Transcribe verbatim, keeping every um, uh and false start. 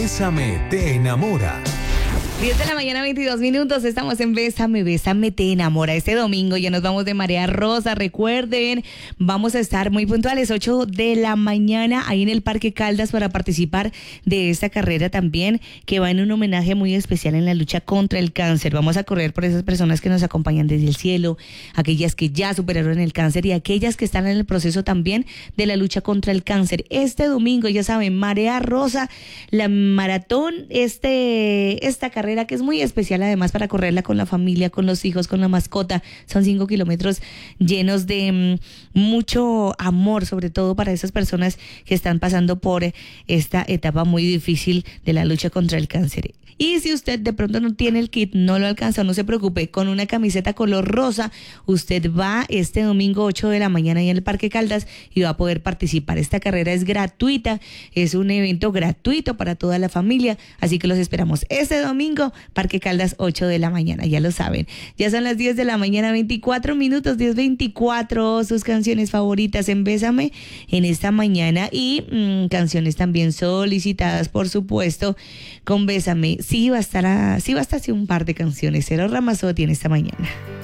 Bésame te enamora. diez de la mañana, veintidós minutos, estamos en Bésame, Bésame te enamora. Este domingo ya nos vamos de Marea Rosa, recuerden, vamos a estar muy puntuales, ocho de la mañana, ahí en el Parque Caldas para participar de esta carrera también, que va en un homenaje muy especial en la lucha contra el cáncer. Vamos a correr por esas personas que nos acompañan desde el cielo, aquellas que ya superaron el cáncer y aquellas que están en el proceso también de la lucha contra el cáncer. Este domingo, ya saben, Marea Rosa, la maratón, este, esta carrera que es muy especial además para correrla con la familia, con los hijos, con la mascota. Son cinco kilómetros llenos de um, mucho amor, sobre todo para esas personas que están pasando por esta etapa muy difícil de la lucha contra el cáncer. Y si usted de pronto no tiene el kit, no lo alcanza, no se preocupe, con una camiseta color rosa, usted va este domingo ocho de la mañana en el Parque Caldas y va a poder participar. Esta carrera es gratuita, es un evento gratuito para toda la familia, así que los esperamos este domingo, Parque Caldas, ocho de la mañana, ya lo saben. Ya son las diez de la mañana, veinticuatro minutos, diez veinticuatro, sus canciones favoritas en Bésame en esta mañana y mmm, canciones también solicitadas, por supuesto, con Bésame. Sí va a estar, a, sí va a estar así un par de canciones. Cero Ramazotti en esta mañana.